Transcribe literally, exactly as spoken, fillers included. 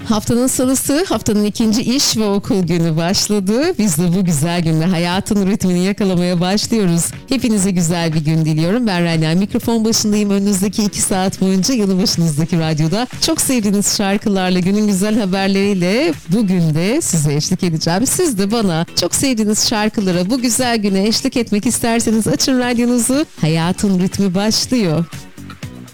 Haftanın salısı, haftanın ikinci iş ve okul günü başladı. Biz de bu güzel günde hayatın ritmini yakalamaya başlıyoruz. Hepinize güzel bir gün diliyorum. Ben Rana, mikrofon başındayım. Önünüzdeki iki saat boyunca yanı başınızdaki radyoda çok sevdiğiniz şarkılarla, günün güzel haberleriyle bugün de size eşlik edeceğim. Siz de bana çok sevdiğiniz şarkılara, bu güzel güne eşlik etmek isterseniz açın radyonuzu. Hayatın ritmi başlıyor.